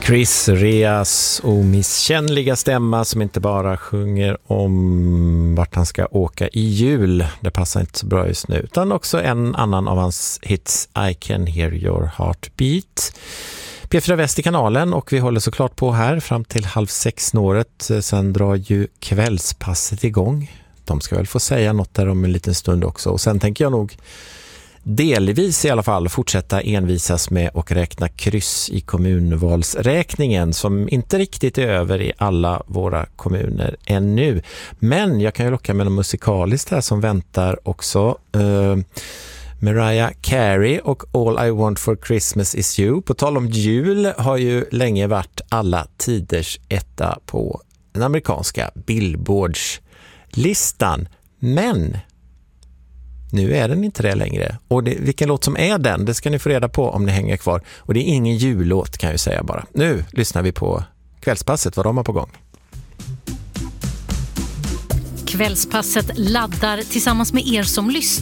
Chris Reas omisskännliga stämma som inte bara sjunger om vart han ska åka i jul, det passar inte så bra just nu, utan också en annan av hans hits, I Can Hear Your Heartbeat. P4 Väst i kanalen, och vi håller såklart på här fram till 5:30-snåret. Sen drar ju kvällspasset igång. De ska väl få säga något där om en liten stund också, och sen tänker jag nog delvis i alla fall fortsätta envisas med och räkna kryss i kommunvalsräkningen som inte riktigt är över i alla våra kommuner ännu. Men jag kan ju locka med något musikaliskt här som väntar också. Mariah Carey och All I Want for Christmas Is You. På tal om jul har ju länge varit alla tiders etta på den amerikanska Billboards-listan. Men nu är den inte det längre. Och vilken låt som är den, det ska ni få reda på om ni hänger kvar. Och det är ingen jullåt, kan jag ju säga bara. Nu lyssnar vi på Kvällspasset, vad de har på gång. Kvällspasset laddar tillsammans med er som lyssnar.